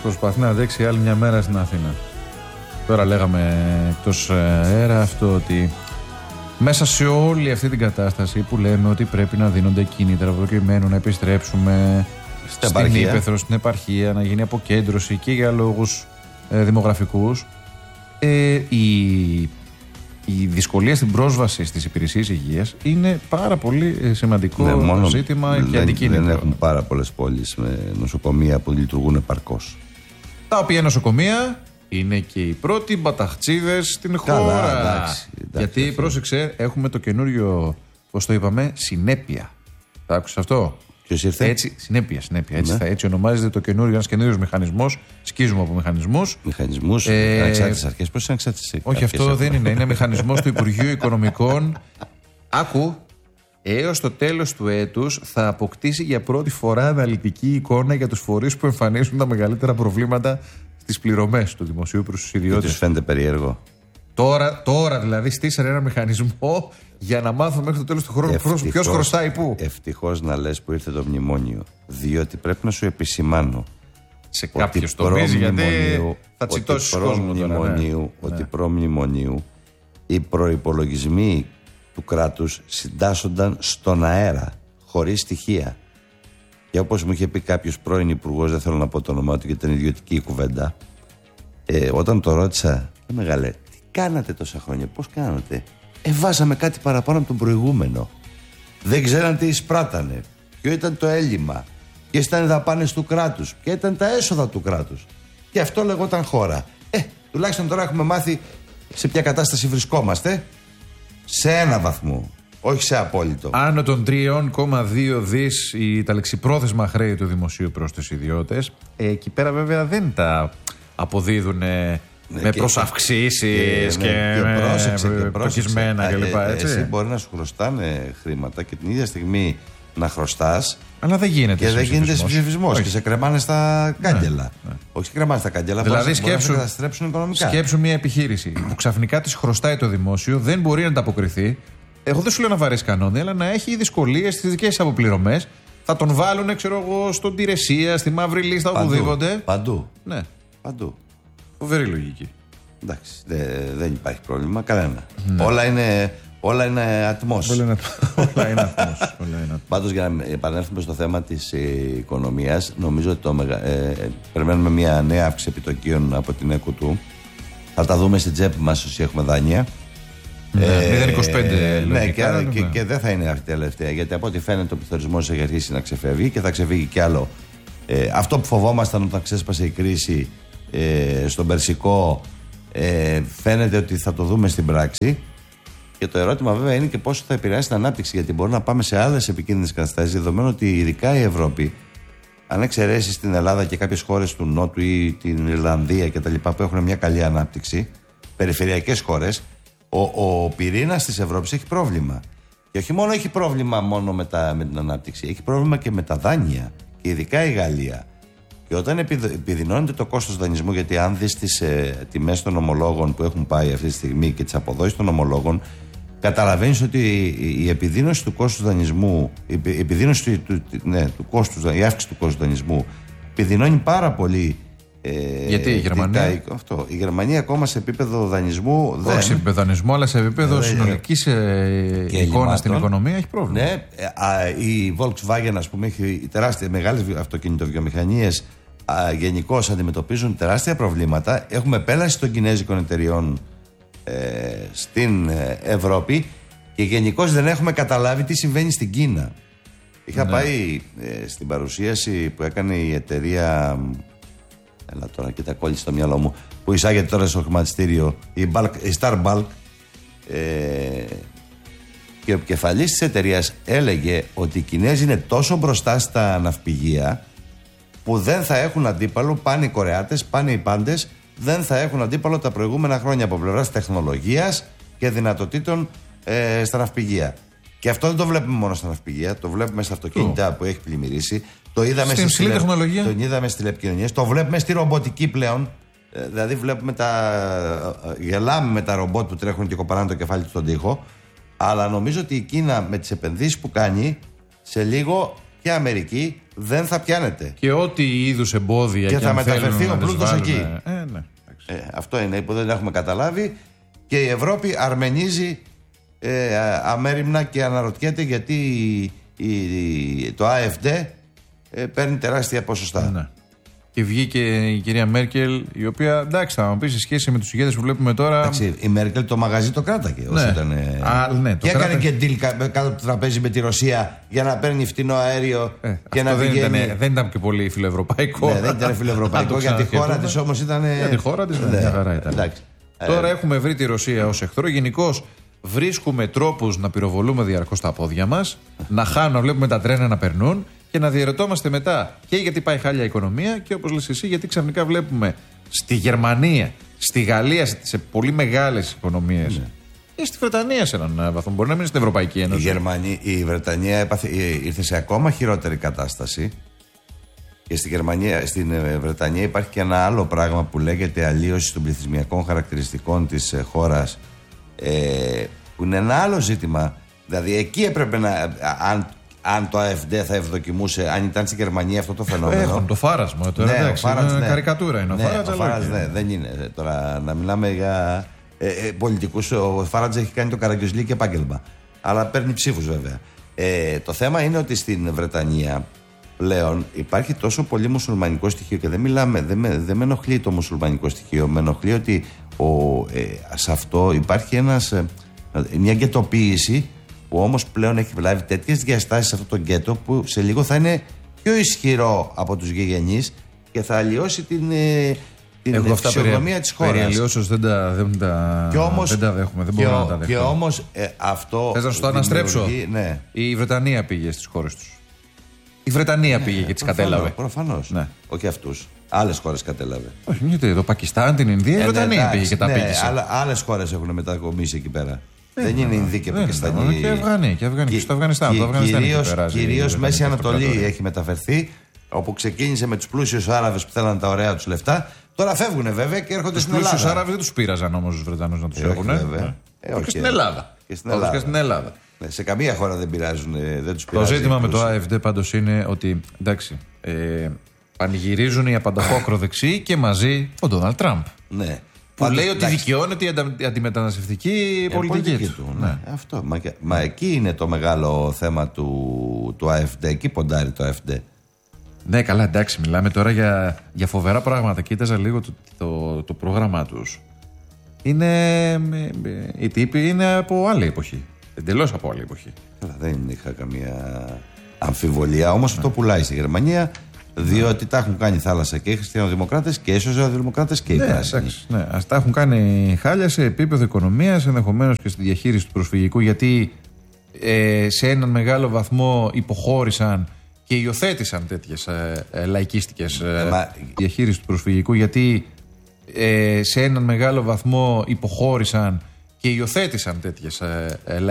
προσπαθεί να αντέξει άλλη μια μέρα στην Αθήνα. Τώρα λέγαμε εκτός αέρα αυτό ότι μέσα σε όλη αυτή την κατάσταση που λέμε ότι πρέπει να δίνονται κίνητρα προκειμένου να επιστρέψουμε στην Ύπαιθρο, στην επαρχία, να γίνει αποκέντρωση και για λόγους δημογραφικούς, η δυσκολία στην πρόσβαση στις υπηρεσίες υγείας είναι πάρα πολύ σημαντικό ζήτημα και αντικείμενο. Δεν έχουν πάρα πολλές πόλεις με νοσοκομεία που λειτουργούν επαρκώς. Τα οποία νοσοκομεία είναι και οι πρώτοι μπαταχτσίδες στην χώρα. Εντάξει, γιατί αυτό. Πρόσεξε, έχουμε το καινούριο, πώς το είπαμε, συνέπεια. Θα άκουσες αυτό? Ποιος ήρθε? Έτσι, συνέπεια. Έτσι ονομάζεται το καινούριο, ένας καινούριος μηχανισμός. Σκίζουμε από μηχανισμούς. Μηχανισμούς, ανεξάρτητες αρχές. Πώς είναι ανεξάρτητες αρχές? Όχι, αυτό δεν είναι. Είναι μηχανισμός του Υπουργείου Οικονομικών. Άκου. Έως το τέλος του έτους θα αποκτήσει για πρώτη φορά αναλυτική εικόνα για τους φορείς που εμφανίζουν τα μεγαλύτερα προβλήματα στις πληρωμές του δημοσίου προς τους ιδιώτες. Και τους φαίνεται περίεργο? Τώρα δηλαδή στήσανε ένα μηχανισμό για να μάθουμε μέχρι το τέλος του χρόνου ποιος χρωστάει πού. Ευτυχώς να λες που ήρθε το μνημόνιο, διότι πρέπει να σου επισημάνω σε κάποιους τομείς, γιατί θα τσιτώσεις κόσμο τώρα. Ότι προ-μνημονίου οι προϋπολογισμοί του κράτους συντάσσονταν στον αέρα, χωρίς στοιχεία. Και όπως μου είχε πει κάποιος πρώην υπουργός, δεν θέλω να πω το όνομά του γιατί ήταν ιδιωτική κουβέντα, όταν το ρώτησα, μεγάλε, τι κάνατε τόσα χρόνια, πώς κάνατε? Βάζαμε κάτι παραπάνω από τον προηγούμενο. Δεν ξέραν τι εισπράτανε, ποιο ήταν το έλλειμμα, ποιες ήταν οι δαπάνες του κράτους, ποια ήταν τα έσοδα του κράτους. Και αυτό λεγόταν χώρα. Τουλάχιστον τώρα έχουμε μάθει σε ποια κατάσταση βρισκόμαστε. Σε ένα βαθμό, όχι σε απόλυτο. Άνω των 3,2 δις τα λεξιπρόθεσμα χρέη του δημοσίου προς τους ιδιώτες. Εκεί πέρα βέβαια δεν τα αποδίδουν με προσαυξήσεις και προκισμένα κλπ. Εσύ μπορεί να σου χρωστάνε χρήματα και την ίδια στιγμή να χρωστάς. Αλλά δεν γίνεται. Και δεν γίνεται συμψηφισμός. Και σε κρεμάνε στα κάγκελα. Όχι, σε κρεμάνε στα κάγκελα. Δηλαδή σκέψου μια επιχείρηση που ξαφνικά της χρωστάει το δημόσιο, δεν μπορεί να ανταποκριθεί. Εγώ δεν σου λέω να βαρέσει κανόνι, αλλά να έχει δυσκολίες στις δικές της αποπληρωμές. Θα τον βάλουν, ξέρω εγώ, στον Τηρεσία, στη μαύρη λίστα, οπουδήποτε. Παντού. Ναι. Παντού. Φοβερή λογική. Εντάξει, δεν υπάρχει πρόβλημα κανένα. Ναι. Όλα είναι ατμός. Όλα είναι ατμός. Πάντως, για να επανέλθουμε στο θέμα της οικονομίας, νομίζω ότι περιμένουμε μια νέα αύξηση επιτοκίων από την ΕΚΟΤΟΥ. Θα τα δούμε στην τσέπη μας όσοι έχουμε δάνεια. 0,25 λογικά. Και δεν θα είναι αυτή τελευταία, γιατί από ό,τι φαίνεται ο πληθωρισμός έχει αρχίσει να ξεφεύγει και θα ξεφύγει κι άλλο. Αυτό που φοβόμασταν όταν ξέσπασε η κρίση στον Περσικό, φαίνεται ότι θα το δούμε στην πράξη. Και το ερώτημα βέβαια είναι και πόσο θα επηρεάσει την ανάπτυξη, γιατί μπορεί να πάμε σε άλλες επικίνδυνες καταστάσεις, δεδομένου ότι ειδικά η Ευρώπη, αν εξαιρέσει την Ελλάδα και κάποιες χώρες του Νότου ή την Ιρλανδία κτλ., που έχουν μια καλή ανάπτυξη, περιφερειακές χώρες, ο πυρήνας της Ευρώπης έχει πρόβλημα. Και όχι μόνο έχει πρόβλημα μόνο με την ανάπτυξη, έχει πρόβλημα και με τα δάνεια. Και ειδικά η Γαλλία. Και όταν επιδεινώνεται το κόστος δανεισμού, γιατί αν δεις τις τιμές των ομολόγων που έχουν πάει αυτή τη στιγμή και τις αποδόσεις των ομολόγων, καταλαβαίνεις ότι η επιδείνωση του κόστους δανεισμού, η αύξηση του κόστους δανεισμού επιδεινώνει πάρα πολύ. Γιατί η Γερμανία. Η Γερμανία ακόμα σε επίπεδο δανεισμού. Όχι σε επίπεδο δανεισμού, αλλά σε επίπεδο συνολικής εικόνας στην οικονομία έχει πρόβλημα. Ναι, η Volkswagen, ας πούμε, έχει μεγάλες αυτοκινητοβιομηχανίες. Γενικώς αντιμετωπίζουν τεράστια προβλήματα. Έχουμε πέλαση των κινέζικων εταιριών στην Ευρώπη και γενικώς δεν έχουμε καταλάβει τι συμβαίνει στην Κίνα. Είχα πάει στην παρουσίαση που έκανε η εταιρεία. Έλα τώρα, κοίτα, κόλλησε στο μυαλό μου. Που εισάγεται τώρα στο χρηματιστήριο, η Star Bulk. Και ο επικεφαλής της εταιρείας έλεγε ότι οι Κινέζοι είναι τόσο μπροστά στα ναυπηγεία που δεν θα έχουν αντίπαλο, πάνε οι Κορεάτες, πάνε οι πάντες, δεν θα έχουν αντίπαλο τα προηγούμενα χρόνια από πλευράς τεχνολογίας και δυνατοτήτων στα ναυπηγεία. Και αυτό δεν το βλέπουμε μόνο στα ναυπηγεία, το βλέπουμε στα αυτοκίνητα που έχει πλημμυρίσει. Το είδαμε στην τεχνολογία. Το είδαμε στις τηλεπικοινωνίες. Το βλέπουμε στη ρομποτική πλέον. Δηλαδή βλέπουμε γελάμε με τα ρομπότ που τρέχουν και κοπανάνε το κεφάλι του στον τοίχο. Αλλά νομίζω ότι η Κίνα με τις επενδύσεις που κάνει, σε λίγο και Αμερική δεν θα πιάνεται. Και ό,τι είδους εμπόδια και θα αν μεταφερθεί ο πλούτος εκεί. Ναι. Αυτό είναι που δεν έχουμε καταλάβει. Και η Ευρώπη αρμενίζει αμέριμνα και αναρωτιέται γιατί το AfD παίρνει τεράστια ποσοστά. Ναι. Και βγήκε η κυρία Μέρκελ, η οποία, εντάξει, θα μου πει σε σχέση με τους ηγέτες που βλέπουμε τώρα. Εντάξει, η Μέρκελ το μαγαζί το κράταγε όσο ήταν. Και έκανε και deal κάτω από το τραπέζι με τη Ρωσία για να παίρνει φτηνό αέριο και να πηγαίνει. Δεν ήταν και πολύ φιλοευρωπαϊκό. Ναι, δεν ήταν φιλοευρωπαϊκό για τη χώρα της όμως ήταν. Για τη χώρα της, μια χαρά ήταν. Τώρα έχουμε βρει τη Ρωσία ως εχθρό. Γενικώς βρίσκουμε τρόπους να πυροβολούμε διαρκώς τα πόδια μας, να χάνουν, να βλέπουμε τα τρένα να περνούν και να διαρωτόμαστε μετά και γιατί πάει χάλια η οικονομία και όπως λες εσύ, γιατί ξαφνικά βλέπουμε στη Γερμανία, στη Γαλλία, σε πολύ μεγάλες οικονομίες. Και στη Βρετανία σε έναν βαθμό. Μπορεί να μην είναι στην Ευρωπαϊκή Ένωση. Η Βρετανία ήρθε σε ακόμα χειρότερη κατάσταση. Και στην Βρετανία υπάρχει και ένα άλλο πράγμα που λέγεται αλλίωση των πληθυσμιακών χαρακτηριστικών της χώρας, που είναι ένα άλλο ζήτημα. Δηλαδή εκεί έπρεπε να. Αν το AfD θα ευδοκιμούσε, αν ήταν στην Γερμανία αυτό το φαινόμενο. Έχουν το φάρασμα τώρα. Ναι, εντάξει, είναι καρικατούρα είναι ο Φάραντζ. Δεν είναι. Τώρα να μιλάμε για πολιτικούς. Ο Φάραντζ έχει κάνει το καραγκιόζλικ επάγγελμα. Αλλά παίρνει ψήφους βέβαια. Το θέμα είναι ότι στην Βρετανία πλέον υπάρχει τόσο πολύ μουσουλμανικό στοιχείο και δεν με ενοχλεί το μουσουλμανικό στοιχείο. Με ενοχλεί ότι σε αυτό υπάρχει μια γκετοποίηση που όμως πλέον έχει βλάβει τέτοιες διαστάσεις σε αυτό το γκέτο που σε λίγο θα είναι πιο ισχυρό από τους γηγενείς και θα αλλοιώσει την φυσιογνωμία της χώρας. Περί αλλοιώσεως δεν τα δέχομαι, δεν μπορούμε να τα δεχτούμε. Και όμως αυτό. Θες να σου το αναστρέψω? Ναι. Η Βρετανία πήγε στις χώρες τους. Η Βρετανία πήγε και τις κατέλαβε. Προφανώς. Ναι. Όχι αυτούς. Άλλες χώρες κατέλαβε. Όχι, γιατί το Πακιστάν, την Ινδία, η Βρετανία πήγε και τα πήγε. Άλλες χώρες έχουν μετακομίσει εκεί πέρα. Δεν είναι Ινδοί και Πακιστανοί. Και Αφγανοί και στο Αφγανιστάν. Κυρίως Μέση Ανατολή έχει μεταφερθεί, όπου ξεκίνησε με τους πλούσιους Άραβες που θέλαν τα ωραία τους λεφτά. Τώρα φεύγουν βέβαια και έρχονται στην Ελλάδα. Τους πλούσιους Άραβες δεν τους πείραζαν όμως τους Βρετανούς να τους έχουν. Και στην Ελλάδα. Και στην Ελλάδα. Σε καμία χώρα δεν πειράζουν, δεν τους πειράζει. Το ζήτημα με το AfD πάντως είναι ότι εντάξει, πανηγυρίζουν οι απανταχώ ακροδεξιοί και μαζί ο Ντόναλντ Τραμπ. Ναι. Που λέει ότι δικαιώνεται η αντιμεταναστευτική πολιτική του. Ναι. Αυτό. Μα εκεί είναι το μεγάλο θέμα του AfD. Εκεί ποντάρει το AfD. Ναι, καλά, εντάξει, μιλάμε τώρα για φοβερά πράγματα. Κοίταζα λίγο το πρόγραμμά τους. Οι τύποι είναι από άλλη εποχή. Εντελώς από άλλη εποχή. Δεν είχα καμία αμφιβολία. Όμως αυτό πουλάει στη Γερμανία, διότι τα έχουν κάνει θάλασσα και οι χριστιανοδημοκράτες και οι σοσιαλδημοκράτες και οι πράσινοι. Ναι, ας τα έχουν κάνει χάλια σε επίπεδο οικονομίας, ενδεχομένως και στη διαχείριση του προσφυγικού, γιατί σε έναν μεγάλο βαθμό υποχώρησαν και υιοθέτησαν τέτοιες λαϊκίστικες διαχείριση του προσφυγικού, γιατί σε έναν μεγάλο βαθμό υποχώρησαν και υιοθέτησαν τέτοιες